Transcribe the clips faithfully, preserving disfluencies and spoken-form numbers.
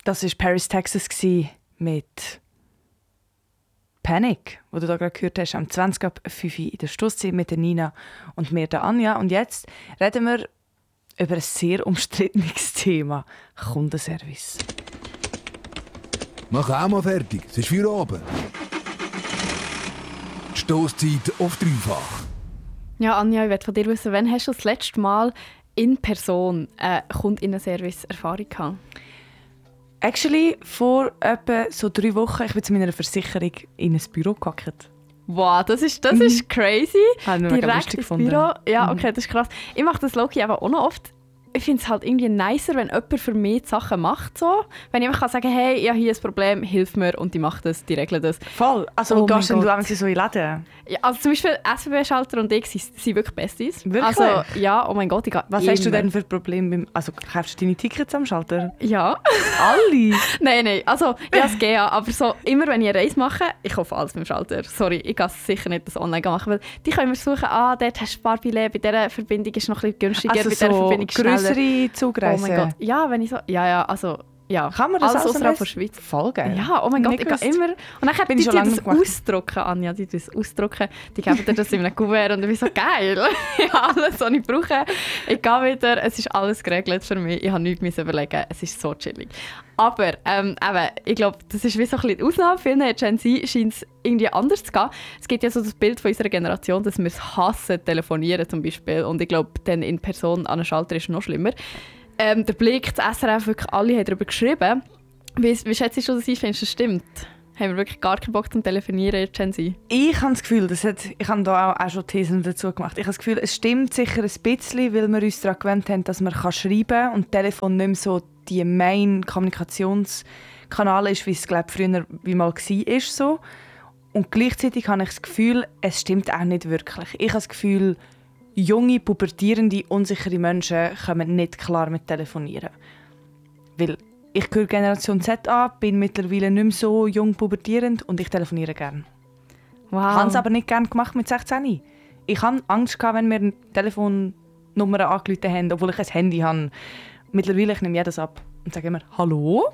Das war Paris, Texas mit Panic, wo du da gerade gehört hast, am zwanzig ab fünf in der Stosszeit mit der Nina und mir, der Anja. Und jetzt reden wir über ein sehr umstrittenes Thema: Kundenservice. Mach auch mal fertig, es ist für oben. Die Stosszeit auf dreifach. Ja, Anja, ich möchte von dir wissen, wann hast du das letzte Mal in Person eine Kundinnen-Service-Erfahrung gehabt? Actually, vor etwa so drei Wochen, ich bin zu meiner Versicherung in ein Büro gehackt. Wow, das ist, das Mhm. ist crazy. Haben wir mega Direkt lustig ins gefunden. Büro. Ja, Mhm. okay, das ist krass. Ich mache das Loki aber auch noch oft. Ich finde es halt irgendwie nicer, wenn jemand für mich die Sachen macht. So. Wenn ich einfach kann sagen kann, hey, ich habe hier ein Problem, hilf mir, und die macht das, die regelt das. Voll. Also Oh gehst mein du Gott. auch so in Läden? Ja, also zum Beispiel S B B-Schalter und ich sind, sind wirklich Besties. Wirklich? Also ja, oh mein Gott, ich gehe Was immer. hast du denn für Probleme? Beim, also kaufst du deine Tickets am Schalter? Ja. Alle? Nein, nein, also ja, es geht ja, aber so, immer wenn ich eine Reise mache, ich kaufe alles beim Schalter. Sorry, ich kann sicher nicht das online machen, weil die können mir suchen, ah, dort hast du ein paar Billets, bei dieser Verbindung ist es noch ein bisschen günstiger, Also bei dieser so Verbindung schneller. grössere Oh Zugreisen? mein Gott, ja, wenn ich so, ja, ja, also, ja. Kann man das alles alles außerhalb von der Schweiz? Voll geil. Ja, oh mein Gott, Nicht ich gehe gewusst. immer... Und dann Bin die ich schon die lange das nicht gemacht. ausdrucken, Anja, die das ausdrucken, die geben dir das in einem Kuvert und ich bin so, geil, ich habe alles, was ich brauche. Ich gehe wieder, es ist alles geregelt für mich, ich habe nichts müssen überlegen, es ist so chillig. Aber ähm, eben, ich glaube, das ist wie so ein bisschen die Ausnahme. Vielen Gen Z scheint es irgendwie anders zu gehen. Es gibt ja so das Bild von unserer Generation, dass wir es hassen, telefonieren zum Beispiel. Und ich glaube, dann in Person an einem Schalter ist es noch schlimmer. Ähm, der Blick, das S R F, wirklich alle haben darüber geschrieben. Wie, wie schätzt du das ein? Findest du, das stimmt? Haben wir wirklich gar keinen Bock zum Telefonieren, Gen Z? Ich habe das Gefühl, das hat, ich habe da auch, auch schon Thesen dazu gemacht. Ich habe das Gefühl, es stimmt sicher ein bisschen, weil wir uns daran gewöhnt haben, dass man schreiben kann und Telefon nicht mehr so die Main-Kommunikationskanal ist, wie es glaube früher wie mal war. So. Und gleichzeitig habe ich das Gefühl, es stimmt auch nicht wirklich. Ich habe das Gefühl, junge, pubertierende, unsichere Menschen kommen nicht klar mit Telefonieren. Weil ich gehöre Generation Z an, bin mittlerweile nicht mehr so jung pubertierend und ich telefoniere gerne. Wow. Ich habe es aber nicht gerne gemacht mit sechzehn. Ich hatte Angst, wenn mir Telefonnummern angerufen haben, obwohl ich ein Handy habe. Mittlerweile ich nehme jedes ab und sage immer «Hallo?»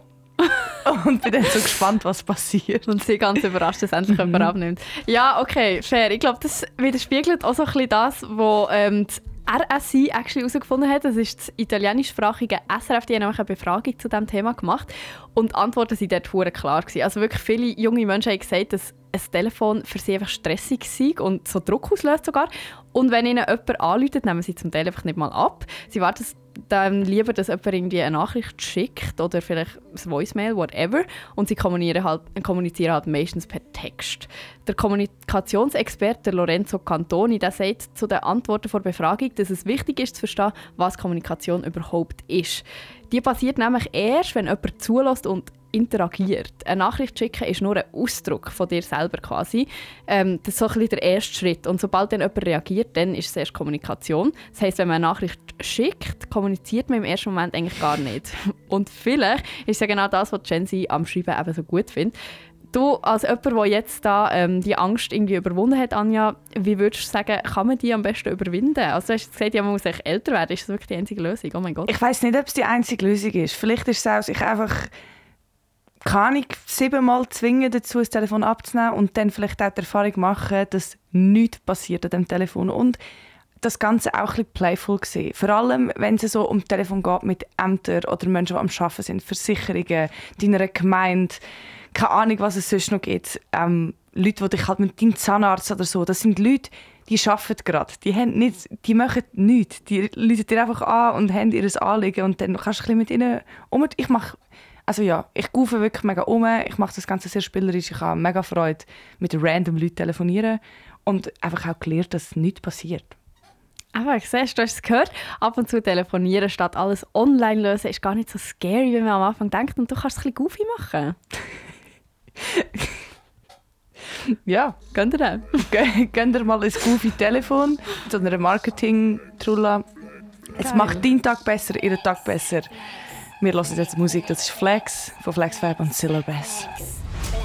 und bin dann so gespannt, was passiert. Und sie ganz überrascht, dass endlich jemand abnimmt. Ja, okay, fair. Ich glaube, das widerspiegelt auch so ein bisschen das, was ähm, das R S I actually herausgefunden hat. Das ist das italienischsprachige S R F. Die haben nämlich eine Befragung zu diesem Thema gemacht. Und die Antworten waren dort verdammt klar gewesen. Also wirklich viele junge Menschen haben gesagt, dass ein Telefon für sie einfach stressig sei und so Druck auslöst sogar. Und wenn ihnen jemand anruft, nehmen sie zum Teil einfach nicht mal ab. Sie warten dann lieber, dass jemand irgendwie eine Nachricht schickt oder vielleicht ein Voicemail, whatever. Und sie kommunizieren halt, kommunizieren halt meistens per Text. Der Kommunikationsexperte Lorenzo Cantoni, der sagt zu den Antworten vor der Befragung, dass es wichtig ist zu verstehen, was Kommunikation überhaupt ist. Die passiert nämlich erst, wenn jemand zulässt und interagiert. Eine Nachricht schicken ist nur ein Ausdruck von dir selber quasi. Ähm, das ist so ein bisschen der erste Schritt. Und sobald dann jemand reagiert, dann ist es erst Kommunikation. Das heisst, wenn man eine Nachricht schickt, kommuniziert man im ersten Moment eigentlich gar nicht. Und vielleicht ist ja genau das, was Gen Z am Schreiben eben so gut findet. Du, als jemand, der jetzt da, ähm, die Angst irgendwie überwunden hat, Anja, wie würdest du sagen, kann man die am besten überwinden? Also du hast gesagt, ja, man muss echt älter werden. Ist das wirklich die einzige Lösung? Oh mein Gott. Ich weiss nicht, ob es die einzige Lösung ist. Vielleicht ist es auch, sich einfach kann ich siebenmal zwingen, dazu das Telefon abzunehmen und dann vielleicht auch die Erfahrung machen, dass nichts passiert an dem Telefon. Und das Ganze auch ein bisschen playful sehen. Vor allem, wenn es so um Telefon geht mit Ämtern oder Menschen, die am Arbeiten sind, Versicherungen, deiner Gemeinde, keine Ahnung, was es sonst noch gibt. Ähm, Leute, die dich halt mit deinem Zahnarzt oder so, das sind Leute, die arbeiten gerade. Die, haben nicht, die machen nichts. Die rufen dir einfach an und haben ihr Anliegen und dann kannst du ein bisschen mit ihnen um. Ich mache Also ja, ich goofe wirklich mega um. Ich mache das Ganze sehr spielerisch. Ich habe mega Freude mit random Leuten telefonieren und einfach auch gelernt, dass nichts passiert. Aber ich sehe, du hast es gehört, ab und zu telefonieren statt alles online lösen ist gar nicht so scary, wie man am Anfang denkt. Und du kannst es ein bisschen goofy machen. Ja, Könnt ihr das? gönnt ihr mal ein goofy Telefon zu einer Marketing-Trulla. Es Geil. macht deinen Tag besser, ihren Tag besser. Wir hören jetzt Musik, das ist Flex von Flex Fab und Silver Bass.